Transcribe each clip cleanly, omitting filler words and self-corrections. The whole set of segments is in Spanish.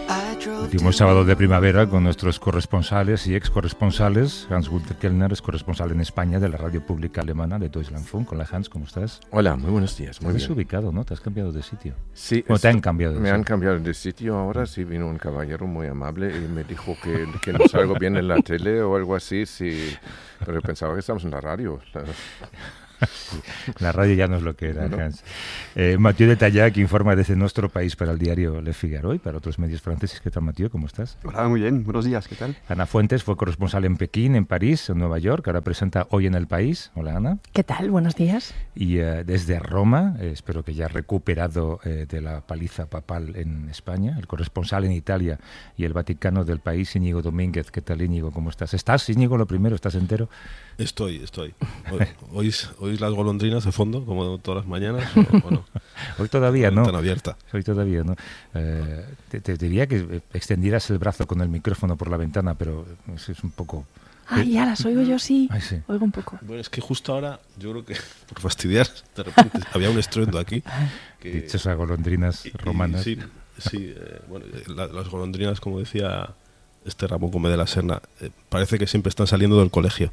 Último sábado de primavera con nuestros corresponsales y ex-corresponsales. Hans-Günther Kellner es corresponsal en España de la radio pública alemana de Deutschlandfunk. Hola Hans, ¿cómo estás? Hola, muy buenos días. Muy bien. Estás ubicado, ¿no? Te has cambiado de sitio. Sí. ¿O te han cambiado de sitio? Me han cambiado de sitio ahora. Sí, vino un caballero muy amable y me dijo que no salgo bien en la tele o algo así. Sí, pero pensaba que estamos en la radio. Sí, la radio ya no es lo que era, ¿no? Hans. Mathieu de Tallac informa desde nuestro país para el diario Le Figaro y para otros medios franceses. ¿Qué tal, Mathieu? ¿Cómo estás? Hola, muy bien. Buenos días. ¿Qué tal? Ana Fuentes fue corresponsal en Pekín, en París, en Nueva York. Ahora presenta Hoy en el País. Hola, Ana. ¿Qué tal? Buenos días. Y desde Roma, espero que ya recuperado de la paliza papal en España, el corresponsal en Italia y el Vaticano del País, Íñigo Domínguez. ¿Qué tal, Íñigo? ¿Cómo estás? ¿Estás, Íñigo, lo primero? ¿Estás entero? Estoy. ¿Oís las golondrinas de fondo, como todas las mañanas? ¿O no? Hoy todavía no. Tan abierta. Hoy todavía no. Te diría que extendieras el brazo con el micrófono por la ventana, pero eso es un poco... Ya las oigo yo, sí. Ay, sí. Oigo un poco. Bueno, es que justo ahora, yo creo que por fastidiar, de repente había un estruendo aquí. Dichosas golondrinas romanas. Sí, bueno, las golondrinas, como decía Ramón Gómez de la Serna, parece que siempre están saliendo del colegio.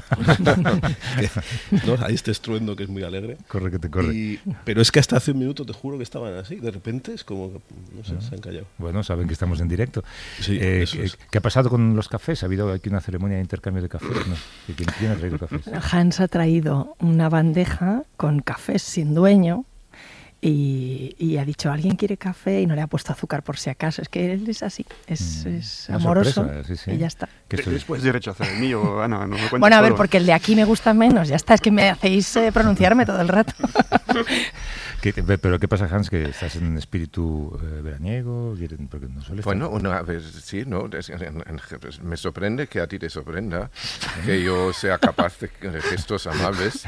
¿No? Hay este estruendo que es muy alegre. Corre que te corre. Pero es que hasta hace un minuto te juro que estaban así. De repente es como que, no sé, se han callado. Bueno, saben que estamos en directo. Sí, ¿Qué ha pasado con los cafés? ¿Ha habido aquí una ceremonia de intercambio de cafés? No. ¿Quién ha traído cafés? Hans ha traído una bandeja con cafés sin dueño. Y ha dicho, ¿alguien quiere café? Y no le ha puesto azúcar por si acaso. Es que él es así, es amoroso, sí. y ya está. Después de rechazar el mío, Ana, no me cuentes. Bueno, a ver, porque el de aquí me gusta menos. Ya está, es que me hacéis pronunciarme todo el rato. ¿Pero qué pasa, Hans? ¿Que estás en espíritu veraniego? Porque no suele estar... Bueno, a ver, sí, ¿no? Me sorprende que a ti te sorprenda que yo sea capaz de gestos amables.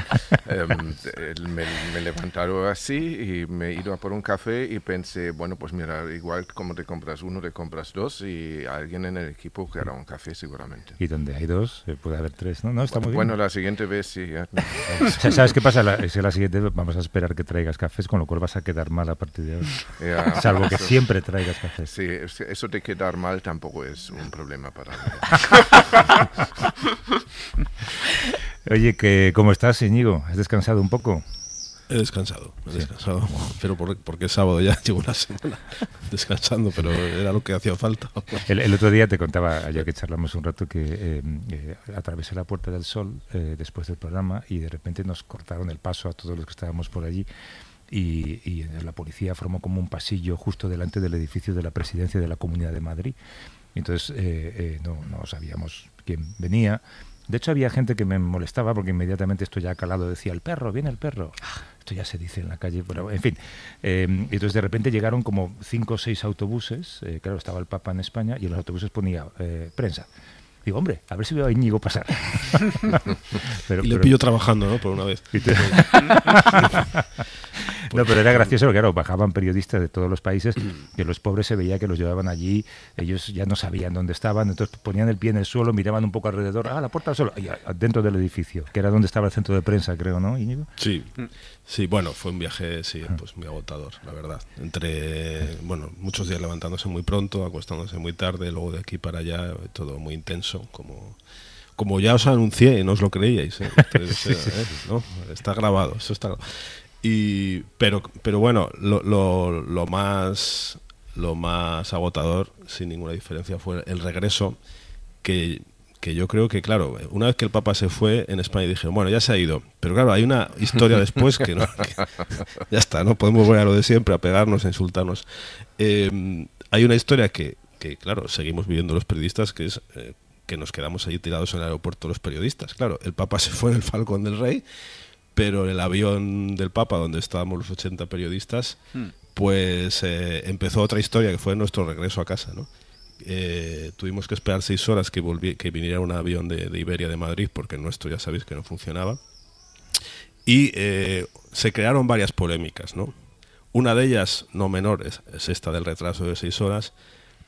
Me levantaron así y me he ido a por un café y pensé, bueno, pues mira, igual como te compras uno, te compras dos y alguien en el equipo que hará un café seguramente. Y donde hay dos, puede haber tres, ¿no? No, está muy bien. Bueno, la siguiente vez sí. Ya. ¿Sabes qué pasa? La siguiente vez vamos a esperar que traigas cafés, con lo cual vas a quedar mal a partir de ahora. Salvo que siempre traigas cafés. Sí, eso de quedar mal tampoco es un problema para mí. Oye, ¿cómo estás, Íñigo? ¿Has descansado un poco? He descansado, pero porque es sábado ya llevo una semana descansando, pero era lo que hacía falta. El otro día te contaba, ya que charlamos un rato, que atravesé la Puerta del Sol después del programa y de repente nos cortaron el paso a todos los que estábamos por allí y la policía formó como un pasillo justo delante del edificio de la Presidencia de la Comunidad de Madrid. Entonces no sabíamos quién venía. De hecho, había gente que me molestaba porque inmediatamente esto ya calado decía, el perro, viene el perro. Esto ya se dice en la calle, pero en fin. Entonces, de repente llegaron como 5 o 6 autobuses. Claro, estaba el Papa en España y en los autobuses ponía prensa. Digo, hombre, a ver si veo a Íñigo pasar. Pero pillo trabajando, ¿no? Por una vez. No, pero era gracioso porque, claro, bajaban periodistas de todos los países que los pobres se veía que los llevaban allí, ellos ya no sabían dónde estaban, entonces ponían el pie en el suelo, miraban un poco alrededor, la puerta del suelo, dentro del edificio, que era donde estaba el centro de prensa, creo, ¿no, Íñigo? Sí, bueno, fue un viaje, pues muy agotador, la verdad. Muchos días levantándose muy pronto, acostándose muy tarde, luego de aquí para allá, todo muy intenso, como ya os anuncié, no os lo creíais, Entonces, ¿no? Está grabado, eso está grabado. Pero bueno, lo más agotador, sin ninguna diferencia, fue el regreso, que yo creo que, claro, una vez que el Papa se fue, en España dije, bueno, ya se ha ido, pero claro, hay una historia después que ya está, no podemos volver a lo de siempre, a pegarnos, a insultarnos. Hay una historia que, claro, seguimos viviendo los periodistas, que es que nos quedamos ahí tirados en el aeropuerto los periodistas. Claro, el Papa se fue en el Falcón del Rey, pero en el avión del Papa, donde estábamos los 80 periodistas, pues empezó otra historia, que fue nuestro regreso a casa, ¿no? Tuvimos que esperar 6 horas que viniera un avión de Iberia de Madrid, porque el nuestro ya sabéis que no funcionaba. Y se crearon varias polémicas, ¿no? Una de ellas, no menor, es esta del retraso de 6 horas,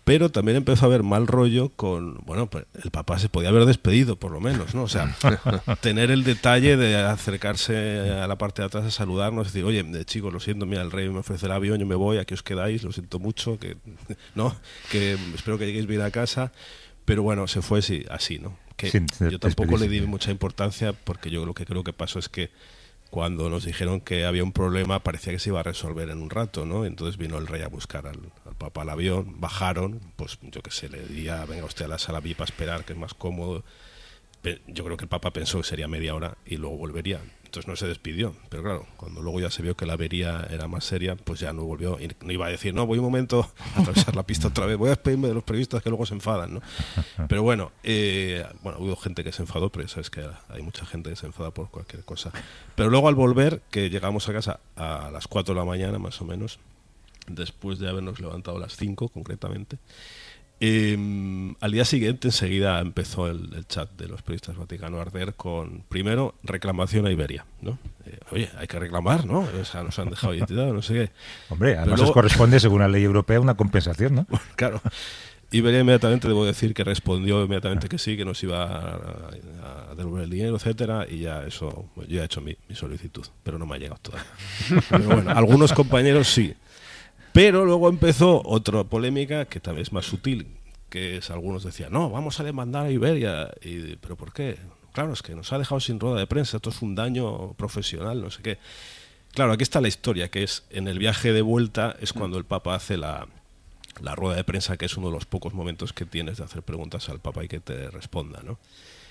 Pero también empezó a haber mal rollo con, bueno, pues el papá se podía haber despedido, por lo menos, ¿no? O sea, tener el detalle de acercarse a la parte de atrás a saludarnos, decir, oye, chicos, lo siento, mira, el rey me ofrece el avión, yo me voy, aquí os quedáis, lo siento mucho, que no, que espero que lleguéis bien a casa. Pero bueno, se fue así, ¿no? Que yo tampoco le di mucha importancia, porque yo lo que creo que pasó es que cuando nos dijeron que había un problema parecía que se iba a resolver en un rato, ¿no? Entonces vino el rey a buscar al papá al avión, bajaron, pues yo qué sé, le diría, venga usted a la sala VIP a esperar, que es más cómodo. Yo creo que el papá pensó que sería media hora y luego volvería. Entonces no se despidió, pero claro, cuando luego ya se vio que la avería era más seria, pues ya no volvió. Y no iba a decir, no, voy un momento a atravesar la pista otra vez, voy a despedirme de los periodistas que luego se enfadan, ¿no? Pero bueno, hubo gente que se enfadó, pero ya sabes que hay mucha gente que se enfada por cualquier cosa. Pero luego al volver, que llegamos a casa a las 4 de la mañana más o menos, después de habernos levantado a las 5 concretamente, al día siguiente enseguida empezó el chat de los periodistas Vaticano a arder con, primero, reclamación a Iberia, ¿no? Oye, hay que reclamar, ¿no? O sea, nos han dejado identidad, no sé qué. Hombre, además luego, os corresponde, según la ley europea, una compensación, ¿no? Claro. Iberia inmediatamente, debo decir que respondió inmediatamente que sí, que nos iba a devolver el dinero, etcétera, y ya eso, yo he hecho mi solicitud, pero no me ha llegado todavía. Pero bueno, algunos compañeros sí. Pero luego empezó otra polémica que tal vez más sutil, que es algunos decían, no, vamos a demandar a Iberia. ¿Pero por qué? Claro, es que nos ha dejado sin rueda de prensa, esto es un daño profesional, no sé qué. Claro, aquí está la historia, que es en el viaje de vuelta es cuando el Papa hace la rueda de prensa, que es uno de los pocos momentos que tienes de hacer preguntas al Papa y que te responda, ¿no?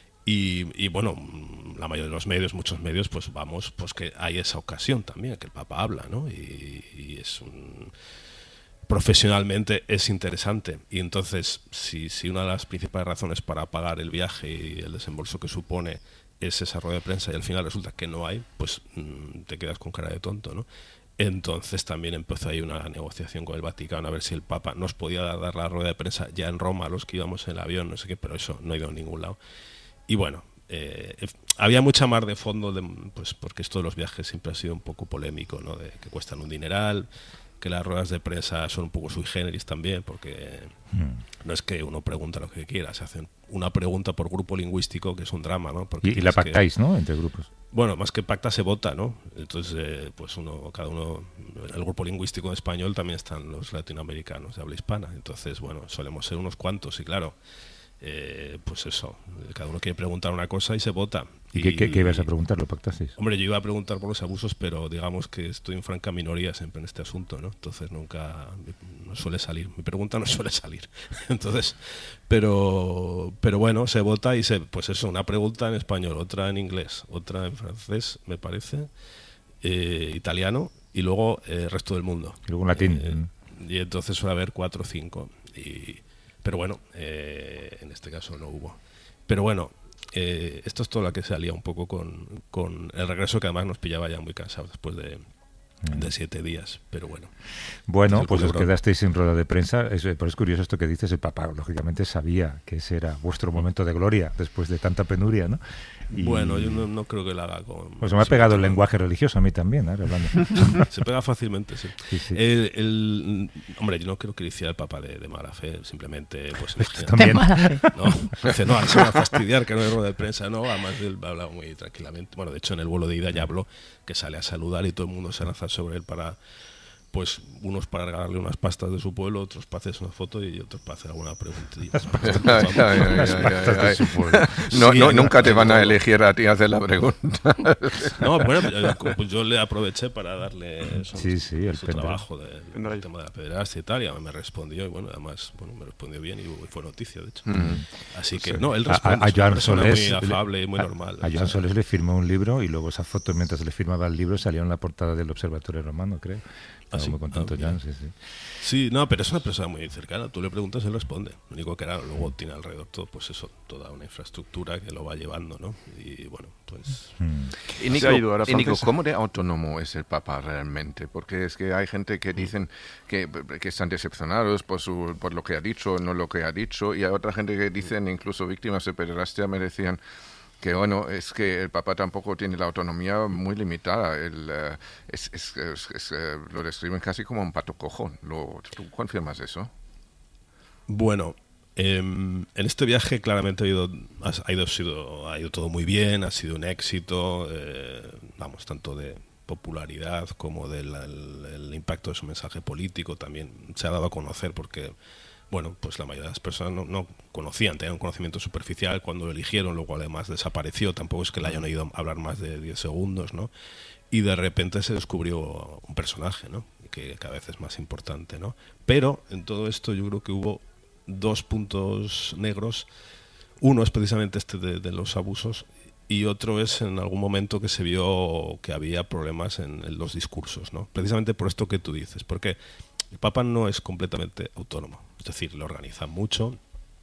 Y bueno, la mayoría de los medios, muchos medios, pues vamos, pues que hay esa ocasión también, que el Papa habla, ¿no? Y es profesionalmente es interesante. Y entonces, si una de las principales razones para pagar el viaje y el desembolso que supone es esa rueda de prensa y al final resulta que no hay, pues te quedas con cara de tonto, ¿no? Entonces también empezó ahí una negociación con el Vaticano a ver si el Papa nos podía dar la rueda de prensa ya en Roma, los que íbamos en el avión, no sé qué, pero eso no ha ido a ningún lado. Y bueno, había mucha mar de fondo, pues porque esto de los viajes siempre ha sido un poco polémico, ¿no? De que cuestan un dineral, que las ruedas de prensa son un poco sui generis también, porque no es que uno pregunta lo que quiera, se hacen una pregunta por grupo lingüístico, que es un drama, ¿no? Porque y la pactáis, ¿no? Entre grupos. Bueno, más que pacta se vota, ¿no? Entonces, pues cada uno, el grupo lingüístico en español también están los latinoamericanos de habla hispana, entonces, bueno, solemos ser unos cuantos y claro, pues eso, cada uno quiere preguntar una cosa y se vota. ¿Y qué ibas a preguntar? ¿Lo pactasteis? Hombre, yo iba a preguntar por los abusos, pero digamos que estoy en franca minoría siempre en este asunto, ¿no? Entonces nunca no suele salir, mi pregunta no suele salir. Entonces, pero bueno, se vota y pues eso, una pregunta en español, otra en inglés, otra en francés, me parece, italiano y luego el resto del mundo. Y luego en latín. Y entonces suele haber 4 o 5 pero bueno, en este caso no hubo. Pero bueno, esto es todo lo que se alía un poco con el regreso, que además nos pillaba ya muy cansados después de 7 días, pero bueno. Bueno, pues os quedasteis sin rueda de prensa, pero es curioso esto que dices, el Papa lógicamente sabía que ese era vuestro momento de gloria después de tanta penuria, ¿no? Y bueno, yo no creo que lo haga con... Pues me ha pegado el lenguaje religioso a mí también, hablando. Se pega fácilmente, sí. Sí. Hombre, yo no creo que lo hiciera el Papa de mala fe, simplemente... pues también. No, dice, no, se va a fastidiar que no hay rueda de prensa, no, además él ha hablado muy tranquilamente. Bueno, de hecho en el vuelo de ida ya habló, que sale a saludar y todo el mundo se lanza sobre él para... Pues unos para regalarle unas pastas de su pueblo, otros para hacerse una foto y otros para hacer alguna preguntilla. Nunca te van a elegir a ti a hacer la pregunta. No, bueno, pues yo le aproveché para darle su trabajo del tema de la pederastia y tal, y me respondió, y bueno, además me respondió bien y fue noticia, de hecho. Así que, no, él responde, a Joan Solés, muy afable y muy normal. A Joan Solés le firmó un libro y luego esa foto, mientras le firmaba el libro, salió en la portada del Observatorio Romano, creo. Estaba muy contento Joan, sí. Sí, no, pero es una persona muy cercana. Tú le preguntas, él responde. Lo único que era, luego tiene alrededor todo, pues eso, toda una infraestructura que lo va llevando, ¿no? Y bueno, pues... Y Nico, ¿cómo de autónomo es el Papa realmente? Porque es que hay gente que dicen que están decepcionados por lo que ha dicho, no lo que ha dicho, y hay otra gente que dicen, incluso víctimas de pederastia me decían que bueno, es que el Papa tampoco tiene la autonomía muy limitada. Lo describen casi como un pato cojo. ¿Tú confirmas eso? Bueno, en este viaje claramente ha ido todo muy bien, ha sido un éxito, tanto de popularidad como del impacto de su mensaje político también se ha dado a conocer porque, bueno, pues la mayoría de las personas no conocían, tenían un conocimiento superficial cuando lo eligieron, luego además desapareció, tampoco es que le hayan oído hablar más de 10 segundos, ¿no? Y de repente se descubrió un personaje, ¿no? Que cada vez es más importante, ¿no? Pero en todo esto yo creo que hubo dos puntos negros. Uno es precisamente este de los abusos y otro es en algún momento que se vio que había problemas en los discursos, ¿no? Precisamente por esto que tú dices, porque el Papa no es completamente autónomo, es decir, lo organiza mucho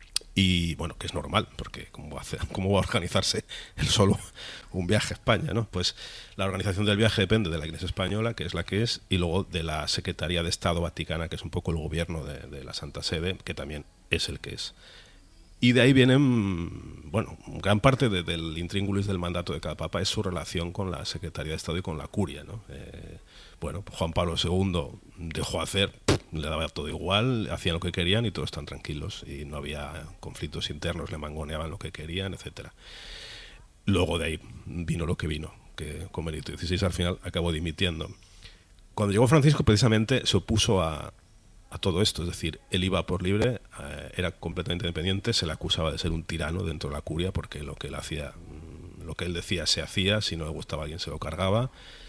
y, bueno, que es normal, porque ¿cómo va a organizarse él solo un viaje a España, ¿no? Pues la organización del viaje depende de la Iglesia Española, que es la que es, y luego de la Secretaría de Estado Vaticana, que es un poco el gobierno de la Santa Sede, que también es el que es. Y de ahí vienen, bueno, gran parte del intríngulis del mandato de cada papa es su relación con la Secretaría de Estado y con la Curia, ¿no? Bueno, Juan Pablo II dejó hacer, le daba todo igual, hacían lo que querían y todos están tranquilos y no había conflictos internos, le mangoneaban lo que querían, etcétera. Luego de ahí vino lo que vino, que con Benedicto XVI al final acabó dimitiendo. Cuando llegó Francisco precisamente se opuso a todo esto, es decir, él iba por libre, era completamente independiente, se le acusaba de ser un tirano dentro de la Curia porque lo que él hacía, lo que él decía se hacía, si no le gustaba a alguien se lo cargaba,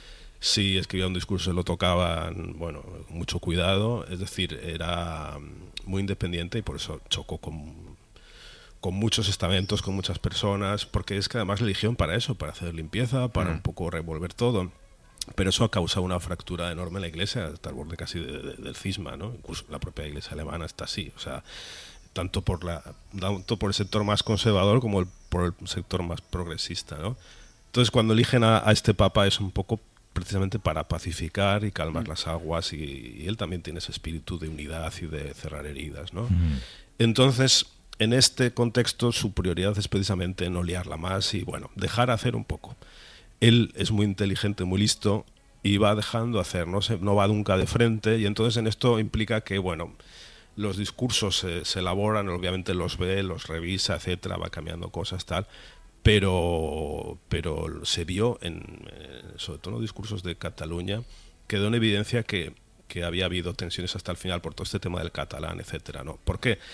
si escribía un discurso se lo tocaban, bueno, con mucho cuidado, es decir, era muy independiente y por eso chocó con muchos estamentos, con muchas personas, porque es que además le eligieron para eso, para hacer limpieza, para un poco revolver todo. Pero eso ha causado una fractura enorme en la Iglesia, hasta el borde casi del cisma, ¿no? Incluso la propia Iglesia alemana está así, o sea, tanto por el sector más conservador como por el sector más progresista, ¿no? Entonces, cuando eligen a este papa es un poco precisamente para pacificar y calmar las aguas y él también tiene ese espíritu de unidad y de cerrar heridas, ¿no? Entonces, en este contexto su prioridad es precisamente no liarla más y, bueno, dejar hacer un poco. Él es muy inteligente, muy listo y va dejando hacer, no va nunca de frente y entonces en esto implica que, bueno, los discursos se elaboran, obviamente los ve, los revisa, etcétera, va cambiando cosas, tal, pero se vio, sobre todo en los discursos de Cataluña, quedó en evidencia que había habido tensiones hasta el final por todo este tema del catalán, etcétera, ¿no? ¿Por qué?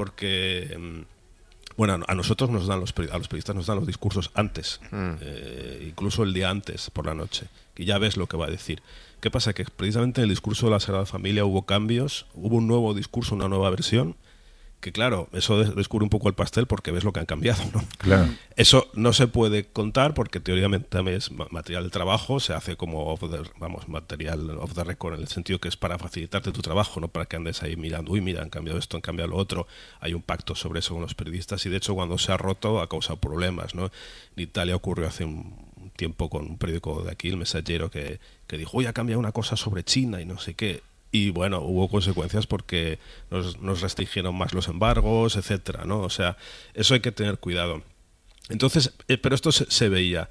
Porque bueno, a nosotros a los periodistas nos dan los discursos antes, incluso el día antes, por la noche, que ya ves lo que va a decir. ¿Qué pasa? Que precisamente en el discurso de la Sagrada Familia hubo cambios, hubo un nuevo discurso, una nueva versión, que claro, eso descubre un poco el pastel porque ves lo que han cambiado, ¿no? Claro. Eso no se puede contar porque teóricamente también es material de trabajo, se hace como material off the record en el sentido que es para facilitarte tu trabajo, no para que andes ahí mirando, uy, mira, han cambiado esto, han cambiado lo otro. Hay un pacto sobre eso con los periodistas y de hecho cuando se ha roto ha causado problemas, ¿no? En Italia ocurrió hace un tiempo con un periódico de aquí, El Messaggero, que dijo, uy, ha cambiado una cosa sobre China y no sé qué. Y bueno, hubo consecuencias porque nos restringieron más los embargos, etcétera, ¿no? O sea, eso hay que tener cuidado. Entonces, pero esto se veía.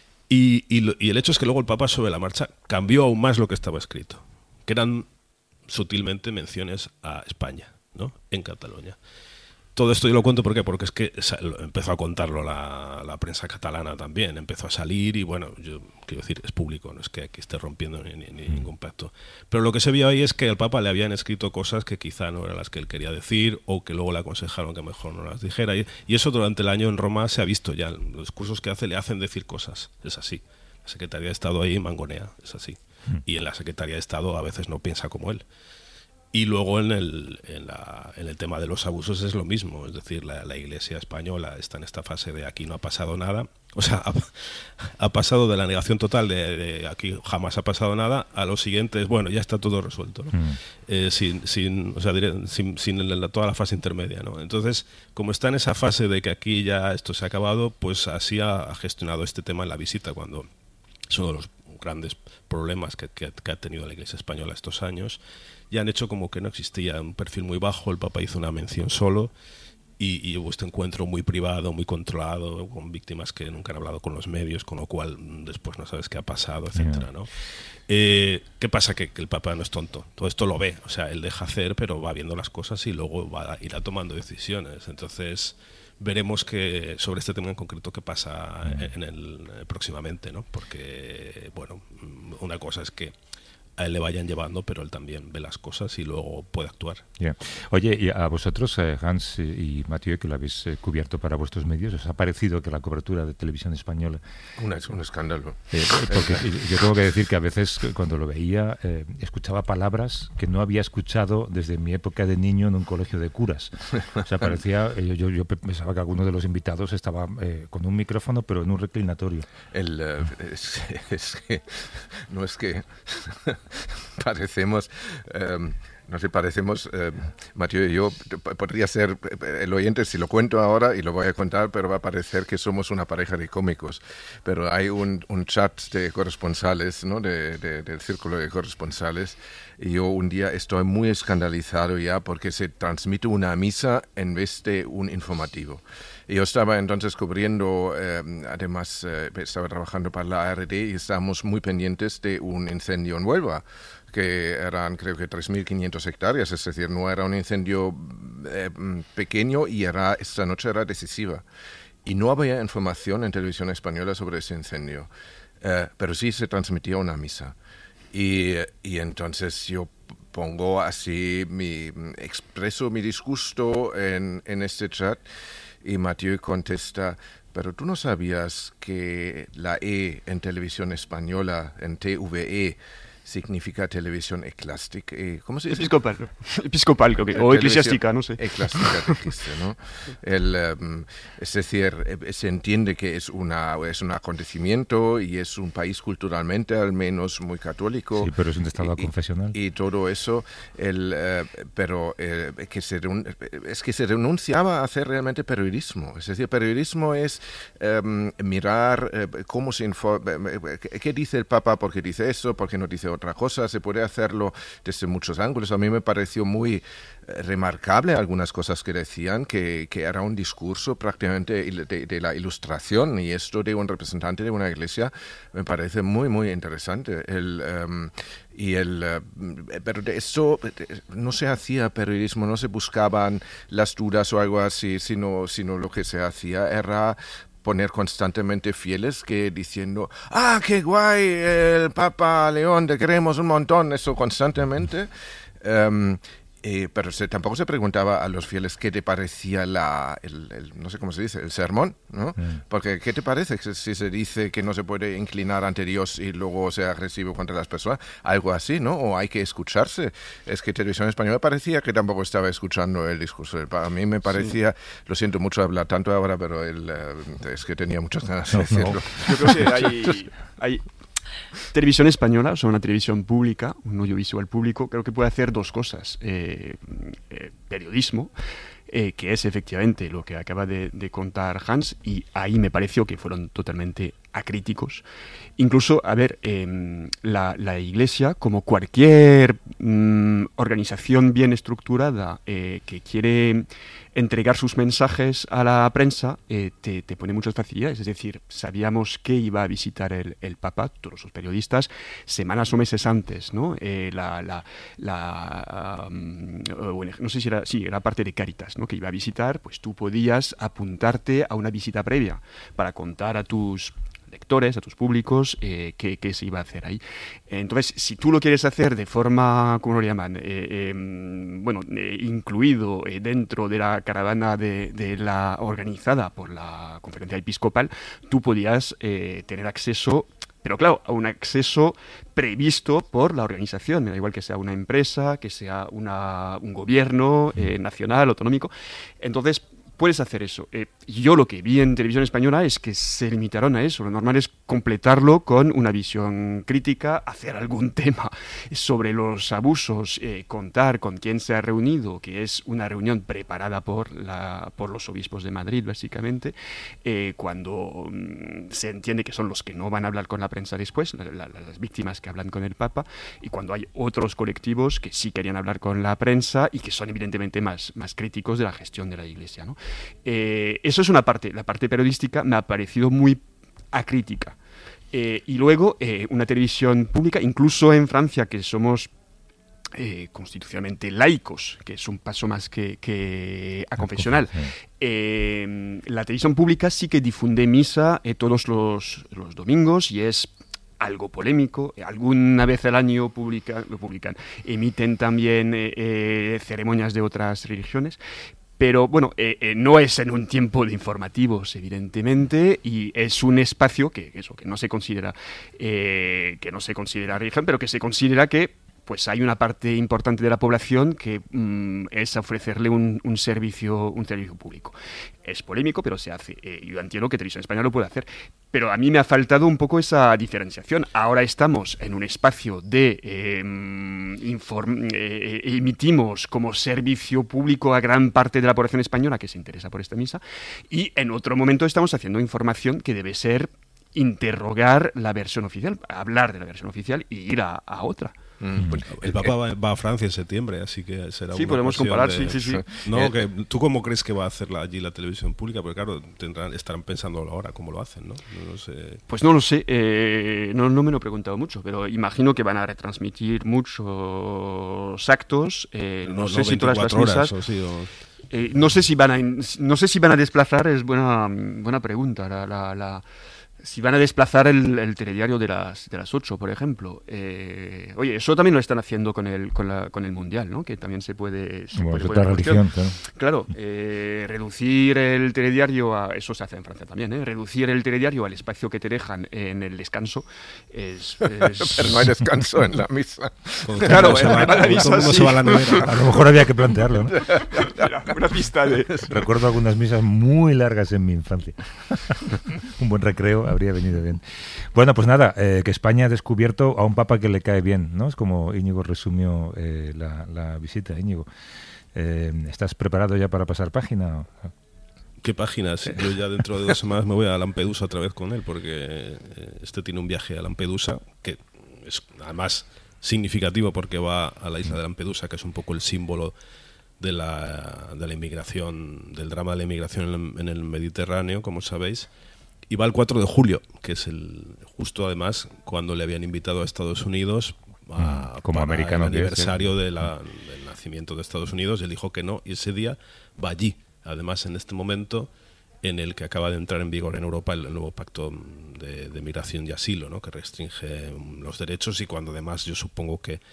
Y el hecho es que luego el Papa sobre la marcha cambió aún más lo que estaba escrito, que eran sutilmente menciones a España, ¿no? En Cataluña. Todo esto yo lo cuento porque es que empezó a contarlo la prensa catalana también, empezó a salir y bueno, yo quiero decir, es público, no es que aquí esté rompiendo ni ningún pacto. Pero lo que se vio ahí es que al Papa le habían escrito cosas que quizá no eran las que él quería decir o que luego le aconsejaron que mejor no las dijera. Y eso durante el año en Roma se ha visto ya, los discursos que hace le hacen decir cosas, es así. La Secretaría de Estado ahí mangonea, es así. Y en la Secretaría de Estado a veces no piensa como él. Y luego en el tema de los abusos es lo mismo, es decir, la Iglesia española está en esta fase de aquí no ha pasado nada, o sea, ha pasado de la negación total de aquí jamás ha pasado nada a lo siguiente es, bueno, ya está todo resuelto, ¿no? Sin toda la fase intermedia, ¿no? Entonces, como está en esa fase de que aquí ya esto se ha acabado, pues así ha gestionado este tema en la visita, cuando es uno de los grandes problemas que ha tenido la Iglesia española estos años. Ya han hecho como que no existía un perfil muy bajo, el Papa hizo una mención solo y hubo este encuentro muy privado, muy controlado, con víctimas que nunca han hablado con los medios, con lo cual después no sabes qué ha pasado, etcétera, ¿no? ¿Qué pasa? Que el Papa no es tonto. Todo esto lo ve. O sea, él deja hacer, pero va viendo las cosas y luego irá tomando decisiones. Entonces, veremos que sobre este tema en concreto qué pasa próximamente, ¿no? Porque, bueno, una cosa es que a él le vayan llevando, pero él también ve las cosas y luego puede actuar. Yeah. Oye, y a vosotros, Hans y Mathieu, que lo habéis cubierto para vuestros medios, ¿os ha parecido que la cobertura de televisión española... Es un escándalo. Porque yo tengo que decir que a veces cuando lo veía escuchaba palabras que no había escuchado desde mi época de niño en un colegio de curas. O sea, parecía... Yo pensaba que alguno de los invitados estaba con un micrófono, pero en un reclinatorio. Es que... No es que... parecemos, no sé, Mathieu y yo, podría ser el oyente si lo cuento ahora y lo voy a contar, pero va a parecer que somos una pareja de cómicos. Pero hay un chat de corresponsales, ¿no? Del círculo de corresponsales, y yo un día estoy muy escandalizado ya porque se transmite una misa en vez de un informativo. Yo estaba entonces cubriendo, además estaba trabajando para la ARD y estábamos muy pendientes de un incendio en Huelva, que eran creo que 3.500 hectáreas, es decir, no era un incendio pequeño y esta noche era decisiva. Y no había información en televisión española sobre ese incendio, pero sí se transmitía una misa. Y entonces yo pongo así, expreso mi disgusto en este chat. Y Mathieu contesta, pero tú no sabías que la E en televisión española, en TVE, significa televisión eclástica. ¿Cómo se dice? Episcopal, creo que, o eclesiástica, no sé. Eclástica, dijiste, ¿no? Es decir, se entiende que es un acontecimiento y es un país culturalmente al menos muy católico. Sí, pero es un estado confesional. Y todo eso, pero que se renunciaba a hacer realmente periodismo. Es decir, periodismo es mirar cómo se informa, qué dice el Papa, por qué dice eso, por qué no dice otra cosa. Se puede hacerlo desde muchos ángulos. A mí me pareció muy remarcable algunas cosas que decían, que era un discurso prácticamente de la ilustración, y esto de un representante de una iglesia me parece muy, muy interesante. Pero de eso no se hacía periodismo, no se buscaban las dudas o algo así, sino lo que se hacía era poner constantemente fieles que diciendo, qué guay, el Papa León, te queremos un montón, eso constantemente. Pero tampoco se preguntaba a los fieles qué te parecía no sé cómo se dice, el sermón, ¿no? Porque ¿qué te parece si se dice que no se puede inclinar ante Dios y luego sea agresivo contra las personas? Algo así, ¿no? O hay que escucharse. Es que Televisión Española parecía que tampoco estaba escuchando el discurso del Papa. A mí me parecía, lo siento mucho hablar tanto ahora, pero es que tenía muchas ganas de decirlo. Yo creo que hay Televisión Española, o sea, una televisión pública, un audiovisual público, creo que puede hacer dos cosas. Periodismo, que es efectivamente lo que acaba de contar Hans, y ahí me pareció que fueron totalmente acríticos. Incluso, a ver, la Iglesia, como cualquier organización bien estructurada que quiere entregar sus mensajes a la prensa, te pone muchas facilidades. Es decir, sabíamos que iba a visitar el Papa, todos los periodistas, semanas o meses antes, ¿no? Bueno, no sé si era parte de Cáritas, ¿no? Que iba a visitar, pues tú podías apuntarte a una visita previa para contar a tus lectores, a tus públicos, qué se iba a hacer ahí. Entonces, si tú lo quieres hacer de forma, ¿cómo lo llaman? Incluido dentro de la caravana de la organizada por la conferencia episcopal, tú podías tener acceso, pero claro, a un acceso previsto por la organización. Me da igual que sea una empresa, que sea un gobierno nacional, autonómico. Entonces, puedes hacer eso. Yo lo que vi en Televisión Española es que se limitaron a eso. Lo normal es completarlo con una visión crítica, hacer algún tema sobre los abusos, contar con quién se ha reunido, que es una reunión preparada por los obispos de Madrid, básicamente, cuando se entiende que son los que no van a hablar con la prensa después, las víctimas que hablan con el Papa, y cuando hay otros colectivos que sí querían hablar con la prensa y que son evidentemente más críticos de la gestión de la Iglesia, ¿no? Eso es una parte. La parte periodística me ha parecido muy acrítica. Y luego una televisión pública, incluso en Francia, que somos constitucionalmente laicos, que es un paso más que a confesional. La televisión pública sí que difunde misa todos los domingos y es algo polémico. Alguna vez al año lo publican. Emiten también ceremonias de otras religiones. Pero bueno, no es en un tiempo de informativos, evidentemente, y es un espacio que no se considera religión, pero que se considera que pues hay una parte importante de la población que es ofrecerle un servicio público. Es polémico, pero se hace. Yo entiendo que Televisión Española lo puede hacer, pero a mí me ha faltado un poco esa diferenciación. Ahora estamos en un espacio de emitimos como servicio público a gran parte de la población española que se interesa por esta misa, y en otro momento estamos haciendo información que debe ser interrogar la versión oficial, hablar de la versión oficial y ir a otra. El Papa va a Francia en septiembre, así que será sí, una podemos comparar, sí. No, ¿tú cómo crees que va a hacer allí la televisión pública? Porque claro, estarán pensando ahora cómo lo hacen, ¿no? No sé. Pues no lo sé, no me lo he preguntado mucho, pero imagino que van a retransmitir muchos actos, no sé si todas las misas. No sé si van a desplazar, es buena pregunta, si van a desplazar el telediario de las 8, por ejemplo. Oye, eso también lo están haciendo con el Mundial, ¿no? Que también se puede... Es otra religión, claro. Reducir el telediario eso se hace en Francia también, reducir el telediario al espacio que te dejan en el descanso es... Pero no hay descanso en la misa. Claro, en la misa sí. A lo mejor había que plantearlo, ¿no? Una pista de... Recuerdo algunas misas muy largas en mi infancia. Un buen recreo habría venido bien. Bueno, pues nada, que España ha descubierto a un papa que le cae bien, ¿no? Es como Íñigo resumió la visita. Íñigo, ¿estás preparado ya para pasar página? ¿Qué páginas? Yo ya dentro de 2 semanas me voy a Lampedusa otra vez con él, porque tiene un viaje a Lampedusa que es además significativo porque va a la isla de Lampedusa, que es un poco el símbolo de la inmigración, del drama de la inmigración en el Mediterráneo, como sabéis. Y va el 4 de julio, que es justo además cuando le habían invitado a Estados Unidos como americano, el aniversario del nacimiento de Estados Unidos. Él dijo que no, y ese día va allí. Además, en este momento en el que acaba de entrar en vigor en Europa el nuevo pacto de migración y asilo, ¿no? Que restringe los derechos, y cuando además yo supongo que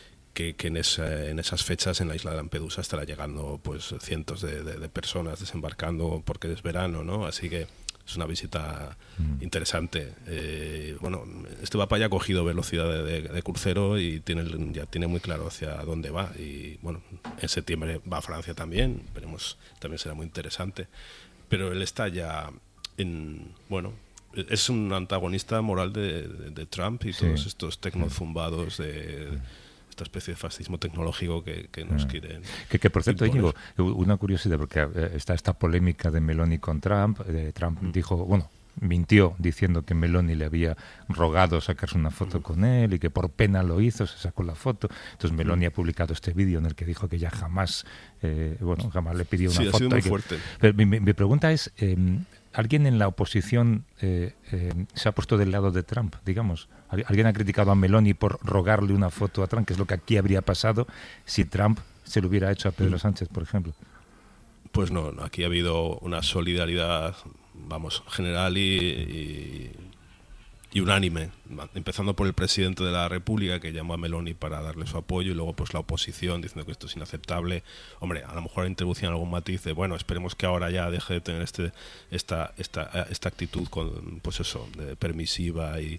en esas fechas en la isla de Lampedusa estará llegando pues cientos de personas desembarcando porque es verano, ¿no? Así que es una visita interesante. Bueno, este Papa ya ha cogido velocidad de crucero y ya tiene muy claro hacia dónde va. Y bueno, en septiembre va a Francia también, veremos, también será muy interesante. Pero él está ya es un antagonista moral de Trump y todos estos tecnozumbados de esta especie de fascismo tecnológico que nos quieren que por cierto, imponer. Íñigo, una curiosidad, porque está esta polémica de Meloni con Trump. Trump mintió diciendo que Meloni le había rogado sacarse una foto con él y que por pena lo hizo, se sacó la foto. Entonces Meloni ha publicado este vídeo en el que dijo que ya jamás le pidió una foto. Ha sido muy fuerte. Pero mi pregunta es, ¿alguien en la oposición se ha puesto del lado de Trump, digamos? ¿Alguien ha criticado a Meloni por rogarle una foto a Trump, que es lo que aquí habría pasado si Trump se lo hubiera hecho a Pedro Sánchez, por ejemplo? Pues no, aquí ha habido una solidaridad, general y unánime, empezando por el presidente de la República, que llamó a Meloni para darle su apoyo, y luego pues la oposición diciendo que esto es inaceptable. Hombre, a lo mejor introducían algún matiz de, esperemos que ahora ya deje de tener esta actitud de permisiva y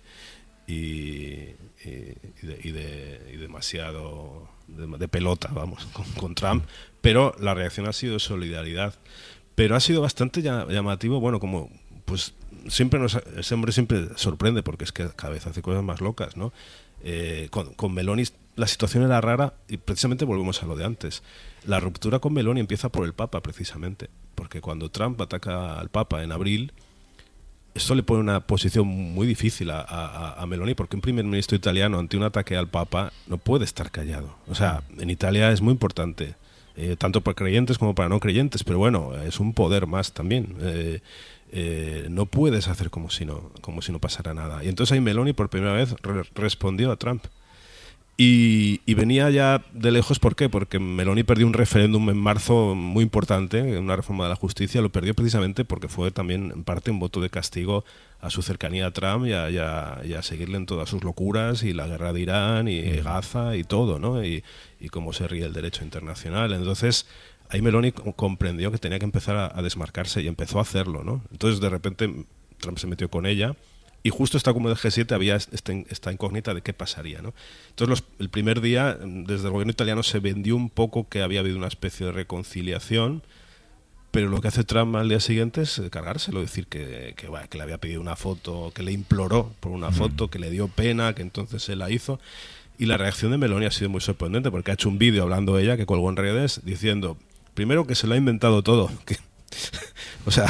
demasiado de pelota, con Trump. Pero la reacción ha sido de solidaridad. Pero ha sido bastante llamativo, como pues ese hombre siempre sorprende porque es que cada vez hace cosas más locas, ¿no? Con Meloni la situación era rara y precisamente volvemos a lo de antes. La ruptura con Meloni empieza por el Papa, precisamente, porque cuando Trump ataca al Papa en abril, esto le pone una posición muy difícil a Meloni, porque un primer ministro italiano ante un ataque al Papa no puede estar callado. O sea, en Italia es muy importante, tanto para creyentes como para no creyentes, pero bueno, es un poder más también. No puedes hacer como si no pasara nada. Y entonces ahí Meloni por primera vez respondió a Trump. Y venía ya de lejos, ¿por qué? Porque Meloni perdió un referéndum en marzo muy importante, una reforma de la justicia, lo perdió precisamente porque fue también en parte un voto de castigo a su cercanía a Trump y a seguirle en todas sus locuras y la guerra de Irán y Gaza y todo, ¿no? Y cómo se ríe el derecho internacional. Entonces ahí Meloni comprendió que tenía que empezar a desmarcarse y empezó a hacerlo, ¿no? Entonces de repente Trump se metió con ella. Y justo esta cumbre del G7 había esta incógnita de qué pasaría, ¿no? Entonces el primer día, desde el gobierno italiano se vendió un poco que había habido una especie de reconciliación, pero lo que hace Trump al día siguiente es cargárselo, decir que le había pedido una foto, que le imploró por una foto, que le dio pena, que entonces él la hizo. Y la reacción de Meloni ha sido muy sorprendente, porque ha hecho un vídeo hablando ella, que colgó en redes, diciendo, primero que se lo ha inventado todo, o sea,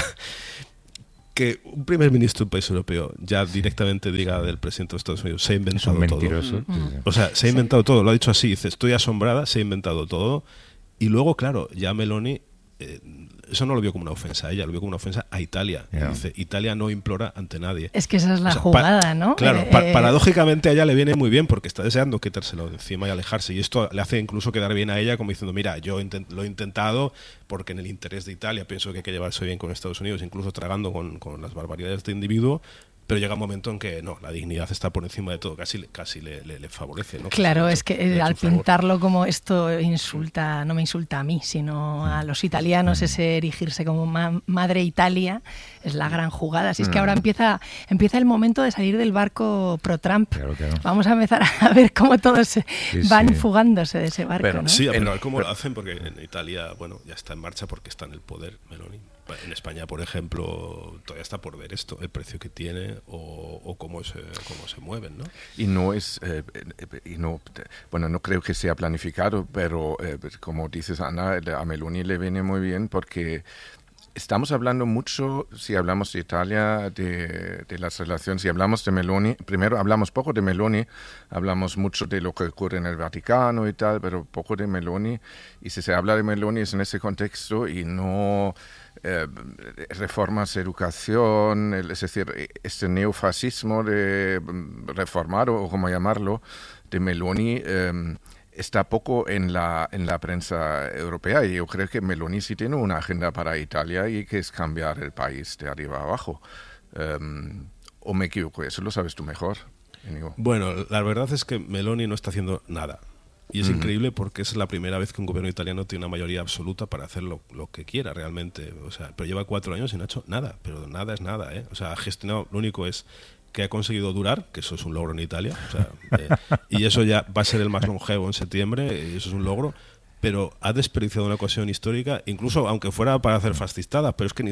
que un primer ministro de un país europeo ya directamente diga del presidente de los Estados Unidos, se ha inventado todo. O sea, se ha inventado todo, lo ha dicho así, dice, estoy asombrada, se ha inventado todo. Y luego, claro, ya Meloni, eso no lo vio como una ofensa a ella, lo vio como una ofensa a Italia. Yeah. Dice, Italia no implora ante nadie. Es que esa es la jugada, ¿no? Claro, paradójicamente a ella le viene muy bien porque está deseando quitárselo de encima y alejarse. Y esto le hace incluso quedar bien a ella como diciendo, mira, yo lo he intentado porque en el interés de Italia pienso que hay que llevarse bien con Estados Unidos, incluso tragando con las barbaridades de individuo. Pero llega un momento en que no, la dignidad está por encima de todo, casi le favorece, ¿no? Claro, es que al pintarlo como esto insulta, no me insulta a mí, sino a los italianos, ese erigirse como madre Italia, es la gran jugada. Así es que ahora empieza el momento de salir del barco pro-Trump. Claro. Vamos a empezar a ver cómo todos van fugándose de ese barco, pero, ¿no? Sí, a ver cómo lo hacen, porque en Italia, bueno, ya está en marcha porque está en el poder Meloni. En España, por ejemplo, todavía está por ver esto, el precio que tiene o cómo se mueven, ¿no? Y no es, bueno, no creo que sea planificado, pero como dices, Ana, a Meloni le viene muy bien porque estamos hablando mucho, si hablamos de Italia, de las relaciones, si hablamos de Meloni, primero hablamos poco de Meloni, hablamos mucho de lo que ocurre en el Vaticano y tal, pero poco de Meloni, y si se habla de Meloni es en ese contexto y no reformas de educación, es decir, este neofascismo de reformar o como llamarlo, de Meloni, está poco en la prensa europea, y yo creo que Meloni sí tiene una agenda para Italia y que es cambiar el país de arriba a abajo. ¿O me equivoco? Eso lo sabes tú mejor, Íñigo. Bueno, la verdad es que Meloni no está haciendo nada. Y es increíble porque es la primera vez que un gobierno italiano tiene una mayoría absoluta para hacer lo que quiera realmente. O sea, pero lleva 4 años y no ha hecho nada. Pero nada es nada, ¿eh? O sea, ha gestionado, lo único es que ha conseguido durar, que eso es un logro en Italia. O sea, y eso ya va a ser el más longevo en septiembre, y eso es un logro. Pero ha desperdiciado una ocasión histórica, incluso aunque fuera para hacer fascistadas, pero es que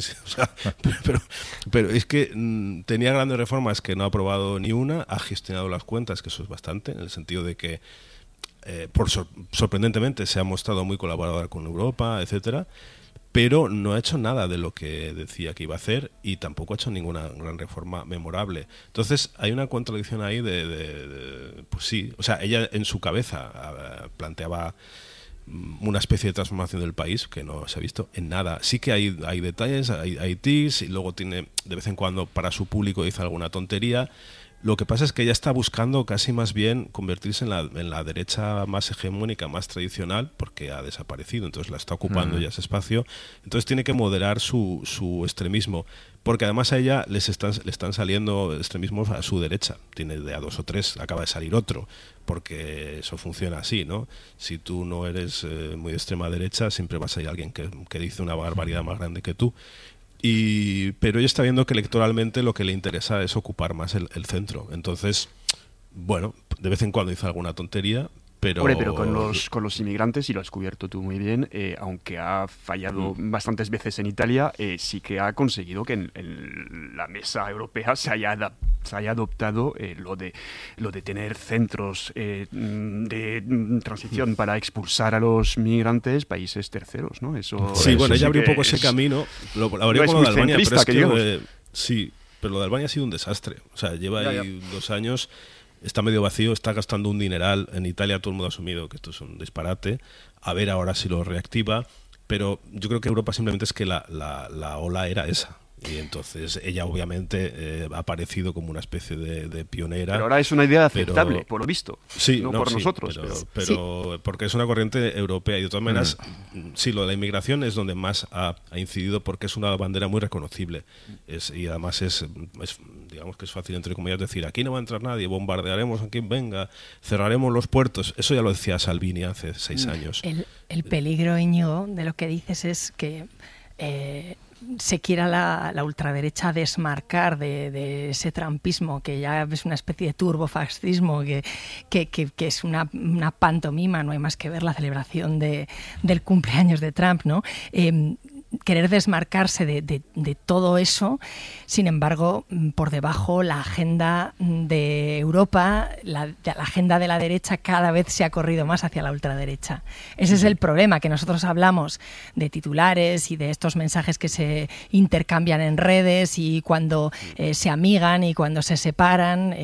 pero es que tenía grandes reformas que no ha aprobado ni una, ha gestionado las cuentas, que eso es bastante, en el sentido de que sorprendentemente se ha mostrado muy colaboradora con Europa, etcétera, pero no ha hecho nada de lo que decía que iba a hacer y tampoco ha hecho ninguna gran reforma memorable. Entonces hay una contradicción ahí pues sí, o sea, ella en su cabeza planteaba una especie de transformación del país que no se ha visto en nada. Sí que hay detalles, hay tics, y luego tiene de vez en cuando para su público dice alguna tontería. Lo que pasa es que ella está buscando casi más bien convertirse en la derecha más hegemónica, más tradicional, porque ha desaparecido, entonces la está ocupando ya ese espacio. Entonces tiene que moderar su extremismo, porque además a ella le están saliendo extremismos a su derecha. Tiene de a 2 o 3, acaba de salir otro, porque eso funciona así, ¿no? Si tú no eres muy de extrema derecha, siempre vas a ir alguien que dice una barbaridad más grande que tú. Pero ella está viendo que electoralmente lo que le interesa es ocupar más el centro. Entonces, bueno, de vez en cuando dice alguna tontería, Pero con los inmigrantes, y lo has cubierto tú muy bien, aunque ha fallado bastantes veces en Italia, sí que ha conseguido que en la mesa europea se haya adoptado lo de tener centros de transición para expulsar a los migrantes países terceros, ¿no? Eso, sí, bueno, ella sí abrió un poco ese camino. Lo abrió con lo de Albania, pero es que sí, pero lo de Albania ha sido un desastre. O sea, lleva ahí 2 años. Está medio vacío, está gastando un dineral. En Italia todo el mundo ha asumido que esto es un disparate. A ver ahora si lo reactiva. Pero yo creo que Europa simplemente es que la ola era esa. Y entonces ella obviamente ha aparecido como una especie de pionera. Pero ahora es una idea aceptable, por lo visto. Sí, no por nosotros. Pero porque es una corriente europea. Y de todas maneras, sí, lo de la inmigración es donde más ha incidido, porque es una bandera muy reconocible. Y además es digamos que es fácil, entre comillas, decir, aquí no va a entrar nadie, bombardearemos a quien venga, cerraremos los puertos. Eso ya lo decía Salvini hace 6 años. El peligro, Íñigo, de lo que dices es que se quiera la ultraderecha desmarcar de ese trumpismo, que ya es una especie de turbofascismo, que es una pantomima, no hay más que ver la celebración del cumpleaños de Trump, ¿no? Querer desmarcarse de todo eso. Sin embargo, por debajo, la agenda de Europa, la agenda de la derecha cada vez se ha corrido más hacia la ultraderecha. Ese es el problema, que nosotros hablamos de titulares y de estos mensajes que se intercambian en redes, y cuando se amigan y cuando se separan,